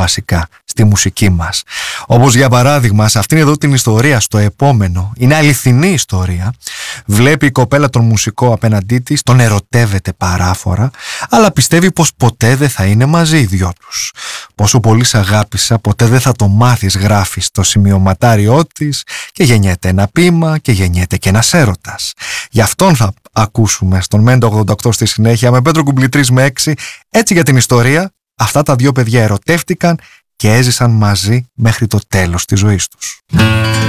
βασικά στη μουσική μας. Όπως για παράδειγμα σε αυτήν εδώ την ιστορία, στο επόμενο, είναι αληθινή ιστορία. Βλέπει η κοπέλα τον μουσικό απέναντί της, τον ερωτεύεται παράφορα, αλλά πιστεύει πως ποτέ δεν θα είναι μαζί οι δυο τους. Πόσο πολύ σ' αγάπησα, ποτέ δεν θα το μάθεις, γράφει στο σημειωματάριό της, και γεννιέται ένα ποίημα και γεννιέται και ένας έρωτας. Γι' αυτόν θα ακούσουμε στον Μέντο 88 στη συνέχεια, με Πέτρο Κουμπλή 3 με 6. Έτσι για την ιστορία, αυτά τα δύο παιδιά ερωτεύτηκαν και έζησαν μαζί μέχρι το τέλος της ζωής τους.